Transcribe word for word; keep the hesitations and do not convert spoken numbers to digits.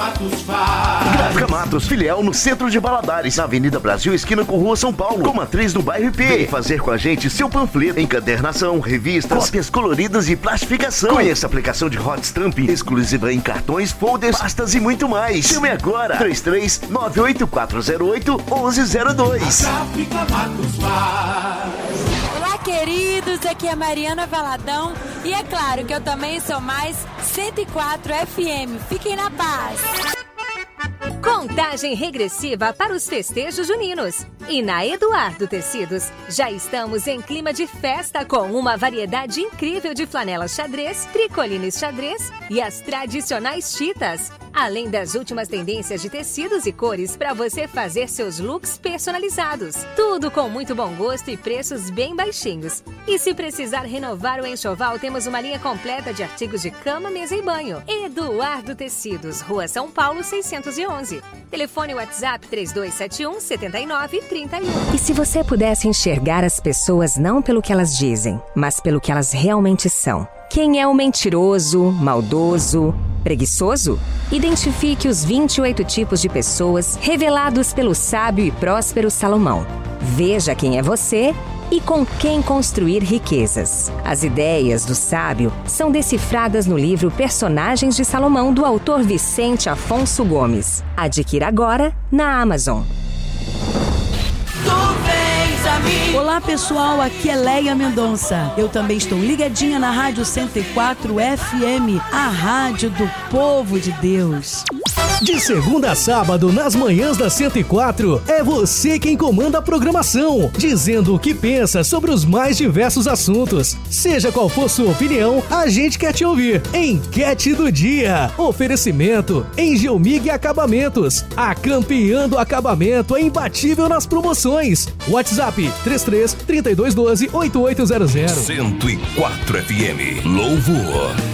Matos faz. Gráfica Matos, filial no centro de Valadares, na Avenida Brasil, esquina com Rua São Paulo, com matriz no bairro I P. Vem fazer com a gente seu panfleto, encadernação, revistas, cópias coloridas e plastificação. Conheça a aplicação de hot stamping, exclusiva em cartões, folders, pastas e muito mais. Chame agora, três três nove oito quatro zero oito um um zero dois. Gráfica Matos faz. Olá, queridos, aqui é a Mariana Valadão e é claro que eu também sou mais cento e quatro F M. Fiquem na paz. Contagem regressiva para os festejos juninos. E na Eduardo Tecidos, já estamos em clima de festa com uma variedade incrível de flanelas xadrez, tricolines xadrez e as tradicionais chitas. Além das últimas tendências de tecidos e cores para você fazer seus looks personalizados. Tudo com muito bom gosto e preços bem baixinhos. E se precisar renovar o enxoval, temos uma linha completa de artigos de cama, mesa e banho. Eduardo Tecidos, Rua São Paulo, seiscentos e onze. Telefone WhatsApp três dois sete um sete nove três um. E se você pudesse enxergar as pessoas não pelo que elas dizem, mas pelo que elas realmente são? Quem é o mentiroso, maldoso, preguiçoso? Identifique os vinte e oito tipos de pessoas revelados pelo sábio e próspero Salomão. Veja quem é você e com quem construir riquezas. As ideias do sábio são decifradas no livro Personagens de Salomão, do autor Vicente Afonso Gomes. Adquira agora na Amazon. Olá pessoal, aqui é Leia Mendonça. Eu também estou ligadinha na Rádio cento e quatro F M, a rádio do povo de Deus. De segunda a sábado, nas manhãs da cento e quatro, é você quem comanda a programação, dizendo o que pensa sobre os mais diversos assuntos. Seja qual for sua opinião, a gente quer te ouvir. Enquete do dia. Oferecimento Engelmig Acabamentos. A campeã do acabamento é imbatível nas promoções. WhatsApp três três, três dois um dois, oito oito zero zero. cento e quatro F M. Louvor.